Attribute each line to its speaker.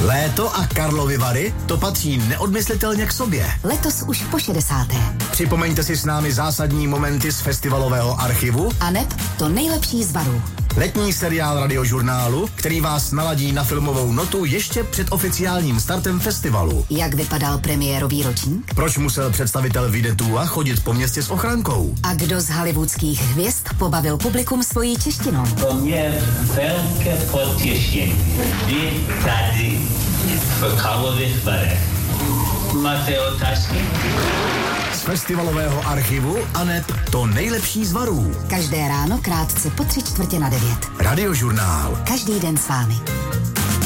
Speaker 1: Léto a Karlovy Vary, to patří neodmyslitelně k sobě.
Speaker 2: Letos už po 60.
Speaker 1: Připomeňte si s námi zásadní momenty z festivalového archivu
Speaker 2: A neb to nejlepší z Varů.
Speaker 1: Letní seriál Radiožurnálu, který vás naladí na filmovou notu ještě před oficiálním startem festivalu.
Speaker 2: Jak vypadal premiérový ročník?
Speaker 1: Proč musel představitel Videtua chodit po městě s ochrankou?
Speaker 2: A kdo z hollywoodských hvězd pobavil publikum svojí češtinou?
Speaker 3: To mě velké potěšení. Vy tady v Karlových Varech. Máte otázky?
Speaker 1: Z festivalového archivu a neb to nejlepší z Varů.
Speaker 2: Každé ráno krátce po 8:45.
Speaker 1: Radiožurnál.
Speaker 2: Každý den s vámi.